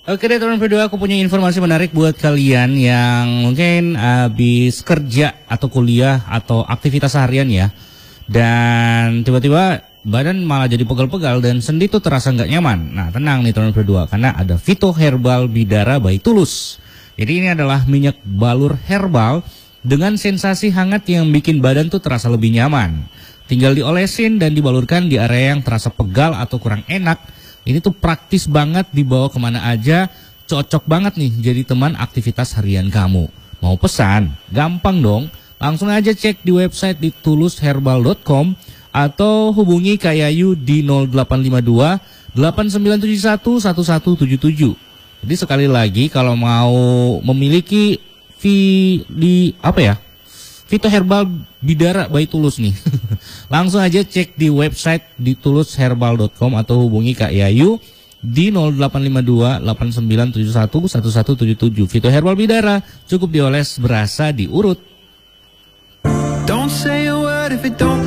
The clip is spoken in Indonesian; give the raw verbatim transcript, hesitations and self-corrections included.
Oke deh teman berdua, aku punya informasi menarik buat kalian yang mungkin habis kerja atau kuliah atau aktivitas harian ya. Dan tiba-tiba badan malah jadi pegal-pegal dan sendi tuh terasa nggak nyaman. Nah tenang nih teman berdua, karena ada Vito Herbal Bidara by Tulus. Jadi ini adalah minyak balur herbal dengan sensasi hangat yang bikin badan tuh terasa lebih nyaman. Tinggal diolesin dan dibalurkan di area yang terasa pegal atau kurang enak. Ini tuh praktis banget, dibawa kemana aja, cocok banget nih jadi teman aktivitas harian kamu. Mau pesan? Gampang dong, langsung aja cek di website di tulus herbal dot com atau hubungi Kak Yayu di nol delapan lima dua delapan sembilan tujuh satu satu satu tujuh tujuh. Jadi sekali lagi kalau mau memiliki vi, di apa ya? Vito Herbal Bidara by Tulus nih. Langsung aja cek di website di tulus herbal dot com atau hubungi Kak Yayu di nol delapan lima dua delapan sembilan tujuh satu satu satu tujuh tujuh. Vito Herbal Bidara, cukup dioles berasa diurut. Don't say a word if it don't